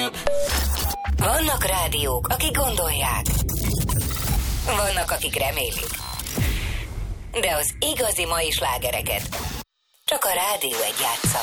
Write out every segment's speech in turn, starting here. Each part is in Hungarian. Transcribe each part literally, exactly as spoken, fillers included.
Vannak rádiók, akik gondolják. Vannak, akik remélik. De az igazi mai slágereket csak a Rádió egy játsza.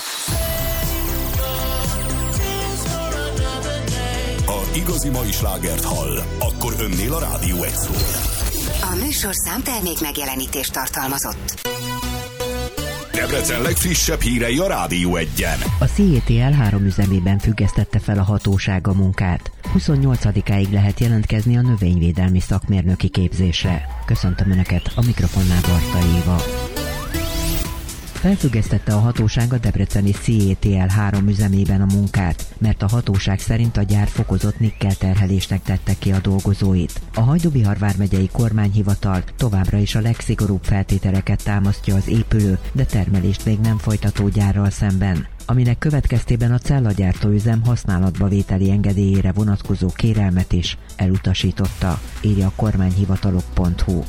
Ha igazi mai slágert hall, akkor önnél a Rádió egy szól. A műsorszám termék megjelenítést tartalmazott. Debrecen legfrissebb hírei a Rádió egyen. A cé é té el három üzemében függesztette fel a hatóság a munkát. huszonnyolcadikáig lehet jelentkezni a növényvédelmi szakmérnöki képzésre. Köszöntöm Önöket, a mikrofonnál Barta Éva. Felfüggesztette a hatóság a debreceni cé é té el három üzemében a munkát, mert a hatóság szerint a gyár fokozott nikkel terhelésnek tette ki a dolgozóit. A Hajdú-Bihar vármegyei kormányhivatal továbbra is a legszigorúbb feltételeket támasztja az épülő, de termelést még nem folytató gyárral szemben, aminek következtében a cellagyártóüzem használatba vételi engedélyére vonatkozó kérelmet is elutasította, írja a kormányhivatalok pont hu.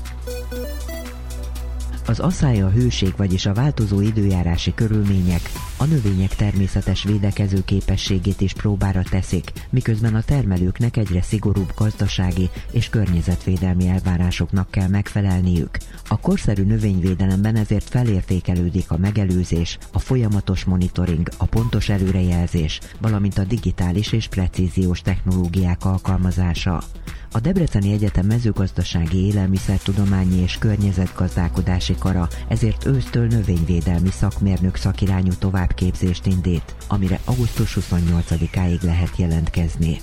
Az asszály, a hőség, vagyis a változó időjárási körülmények a növények természetes védekező képességét is próbára teszik, miközben a termelőknek egyre szigorúbb gazdasági és környezetvédelmi elvárásoknak kell megfelelniük. A korszerű növényvédelemben ezért felértékelődik a megelőzés, a folyamatos monitoring, a pontos előrejelzés, valamint a digitális és precíziós technológiák alkalmazása. A Debreceni Egyetem mezőgazdasági, élelmiszertudományi és környezetgazdálkodási kara ezért ősztől növényvédelmi szakmérnök szakirányú továbbképzést indít, amire augusztus huszonnyolcadikáig lehet jelentkezni.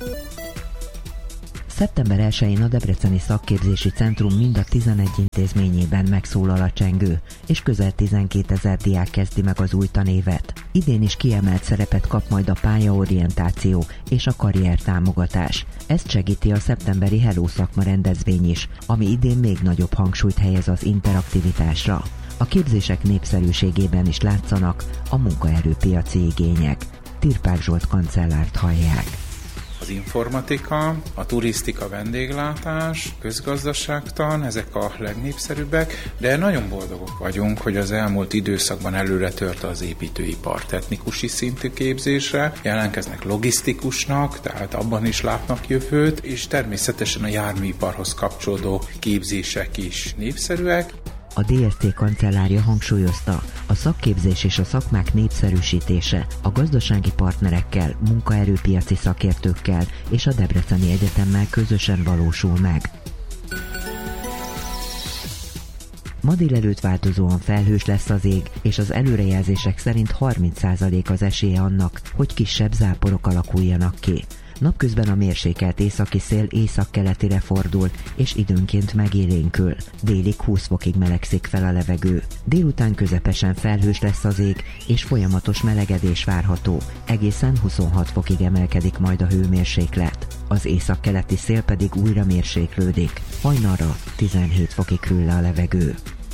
szeptember elsején a Debreceni Szakképzési Centrum mind a tizenegy intézményében megszólal a csengő, és közel tizenkétezer diák kezdi meg az új tanévet. Idén is kiemelt szerepet kap majd a pályaorientáció és a karriertámogatás. Ezt segíti a szeptemberi Hello szakma rendezvény is, ami idén még nagyobb hangsúlyt helyez az interaktivitásra. A képzések népszerűségében is látszanak a munkaerőpiaci igények. Tirpák Zsolt kancellárt hallják. Az informatika, a turisztika, vendéglátás, közgazdaságtan, ezek a legnépszerűbbek, de nagyon boldogok vagyunk, hogy az elmúlt időszakban előre tört az építőipar technikusi szintű képzésre, jelentkeznek logisztikusnak, tehát abban is látnak jövőt, és természetesen a járműiparhoz kapcsolódó képzések is népszerűek. A dé es té kancellárja hangsúlyozta, a szakképzés és a szakmák népszerűsítése a gazdasági partnerekkel, munkaerőpiaci szakértőkkel és a Debreceni Egyetemmel közösen valósul meg. Ma délelőtt változóan felhős lesz az ég, és az előrejelzések szerint harminc százalék az esélye annak, hogy kisebb záporok alakuljanak ki. Napközben a mérsékelt északi szél északkeletire fordul, és időnként megélénkül. Délig húsz fokig melegszik fel a levegő. Délután közepesen felhős lesz az ég, és folyamatos melegedés várható. Egészen huszonhat fokig emelkedik majd a hőmérséklet. Az északkeleti szél pedig újra mérséklődik. Hajnalra tizenhét fokig hűl le a levegő.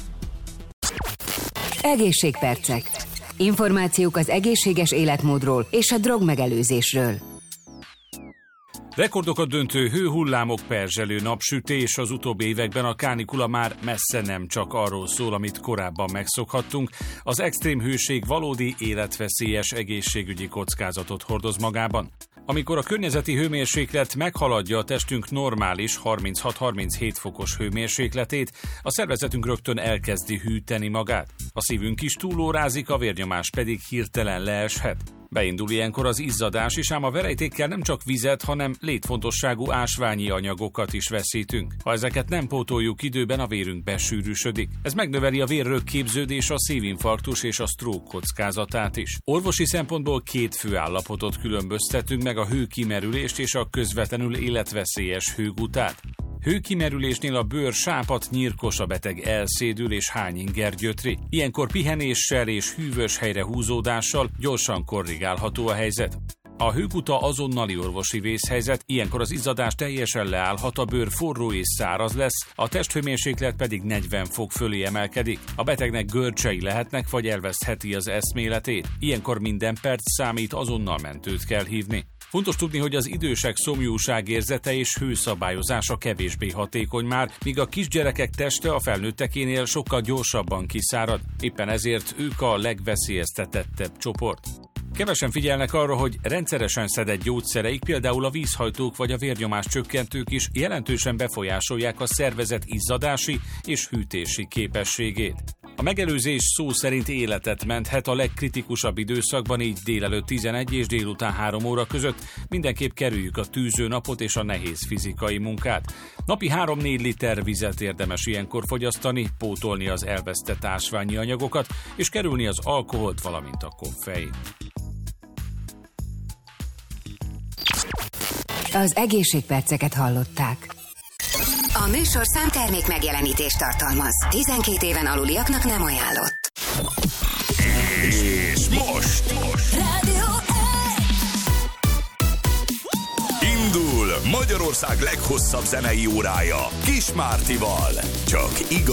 Egészségpercek. Információk az egészséges életmódról és a drogmegelőzésről. Rekordokat döntő hőhullámok, perzselő napsütés, az utóbbi években a kánikula már messze nem csak arról szól, amit korábban megszokhattunk. Az extrém hőség valódi életveszélyes egészségügyi kockázatot hordoz magában. Amikor a környezeti hőmérséklet meghaladja a testünk normális harminchat-harminchét fokos hőmérsékletét, a szervezetünk rögtön elkezdi hűteni magát. A szívünk is túlórázik, a vérnyomás pedig hirtelen leeshet. Beindul ilyenkor az izzadás is, ám a verejtékkel nem csak vizet, hanem létfontosságú ásványi anyagokat is veszítünk. Ha ezeket nem pótoljuk időben, a vérünk besűrűsödik. Ez megnöveli a vérrögképződés, a szívinfarktus és a stroke kockázatát is. Orvosi szempontból két fő állapotot különböztetünk meg, a hőkimerülést és a közvetlenül életveszélyes hőgutát. Hőkimerülésnél a bőr sápadt, nyírkos, a beteg elszédül és hányinger gyötri. Ilyenkor pihenéssel és hűvös helyre húzódással gyorsan korrigálható a helyzet. A hőguta azonnali orvosi vészhelyzet, ilyenkor az izzadás teljesen leállhat, a bőr forró és száraz lesz, a testhőmérséklet pedig negyven fok fölé emelkedik. A betegnek görcsei lehetnek, vagy elvesztheti az eszméletét. Ilyenkor minden perc számít, azonnal mentőt kell hívni. Fontos tudni, hogy az idősek szomjúságérzete és hőszabályozása kevésbé hatékony már, míg a kisgyerekek teste a felnőttekénél sokkal gyorsabban kiszárad. Éppen ezért ők a legveszélyeztetettebb csoport. Kevesen figyelnek arra, hogy rendszeresen szedett gyógyszereik, például a vízhajtók vagy a vérnyomás csökkentők is jelentősen befolyásolják a szervezet izzadási és hűtési képességét. A megelőzés szó szerint életet menthet a legkritikusabb időszakban, így délelőtt tizenegy és délután három óra között. Mindenképp kerüljük a tűző napot és a nehéz fizikai munkát. Napi három-négy liter vizet érdemes ilyenkor fogyasztani, pótolni az elvesztett ásványi anyagokat és kerülni az alkoholt, valamint a koffeint. Az egészségperceket hallották. A műsorszám termék megjelenítést tartalmaz. tizenkét éven aluliaknak nem ajánlott. És most, most. Rádió indul Magyarország leghosszabb zenei órája Kis Mártival. Csak igaz.